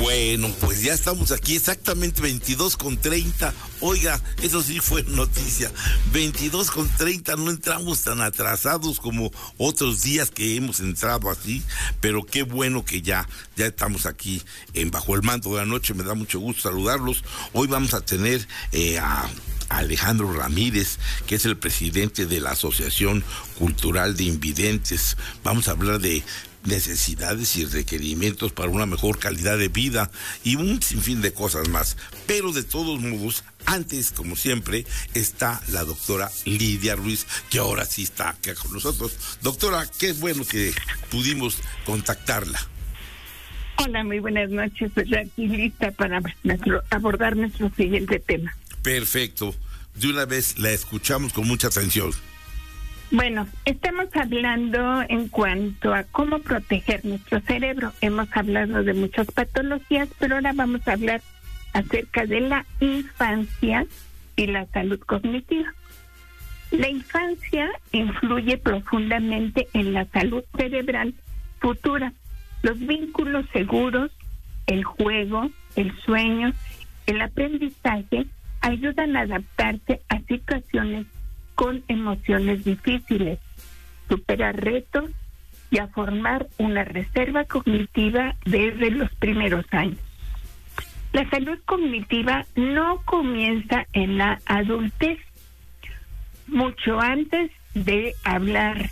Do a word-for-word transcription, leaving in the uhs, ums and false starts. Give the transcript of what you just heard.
Bueno, pues ya estamos aquí exactamente veintidós con treinta. Oiga, eso sí fue noticia. veintidós con treinta, no entramos tan atrasados como otros días que hemos entrado así, pero qué bueno que ya, ya estamos aquí en Bajo el Manto de la Noche. Me da mucho gusto saludarlos. Hoy vamos a tener eh, a Alejandro Ramírez, que es el presidente de la Asociación Cultural de Invidentes. Vamos a hablar de necesidades y requerimientos para una mejor calidad de vida y un sinfín de cosas más. Pero de todos modos, antes, como siempre, está la doctora Lidia Ruiz, que ahora sí está acá con nosotros. Doctora, qué bueno que pudimos contactarla. Hola, muy buenas noches. Estoy aquí lista para nuestro, abordar nuestro siguiente tema. Perfecto. De una vez la escuchamos con mucha atención. Bueno, estamos hablando en cuanto a cómo proteger nuestro cerebro. Hemos hablado de muchas patologías, pero ahora vamos a hablar acerca de la infancia y la salud cognitiva. La infancia influye profundamente en la salud cerebral futura. Los vínculos seguros, el juego, el sueño, el aprendizaje ayudan a adaptarse a situaciones con emociones difíciles, superar retos y a formar una reserva cognitiva desde los primeros años. La salud cognitiva no comienza en la adultez. Mucho antes de hablar